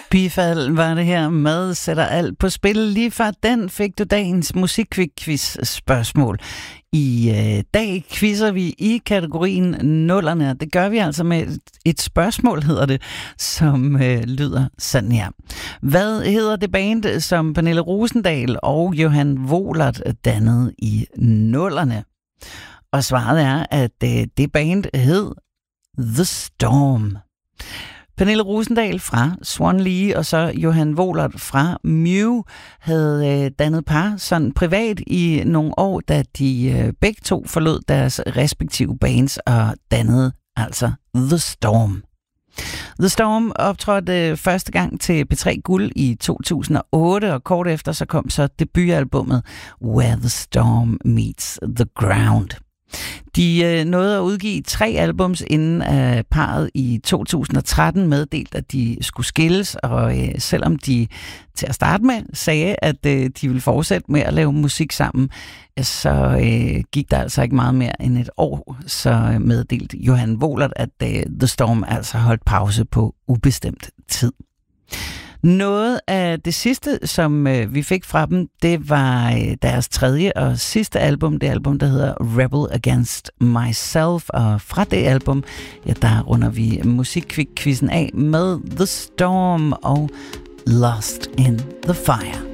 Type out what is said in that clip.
Bifald var det her med sætter alt på spil. Lige fra den fik du dagens musikquiz-spørgsmål. I dag quizzer vi i kategorien nullerne. Det gør vi altså med et spørgsmål, hedder det, som lyder sådan her. Hvad hedder det band, som Pernille Rosendahl og Johan Wohlert dannede i nullerne? Og svaret er, at det band hed The Storm. Pernille Rosendahl fra Swan Lee og så Johan Wohlert fra Mew havde dannet par sådan privat i nogle år, da de begge to forlod deres respektive bands og dannede altså The Storm. The Storm optrådte første gang til P3 Guld i 2008, og kort efter så kom så debutalbummet Where the Storm Meets the Ground. De nåede at udgive 3 albums inden parret i 2013 meddelte, at de skulle skilles, og selvom de til at starte med sagde, at de ville fortsætte med at lave musik sammen, så gik der altså ikke meget mere end et år, så meddelte Johan Wohlert, at The Storm altså holdt pause på ubestemt tid. Noget af det sidste, som vi fik fra dem, det var deres tredje og sidste album. Det album, der hedder Rebel Against Myself. Og fra det album, ja, der runder vi musikquizzen af med The Storm og Lost in the Fire.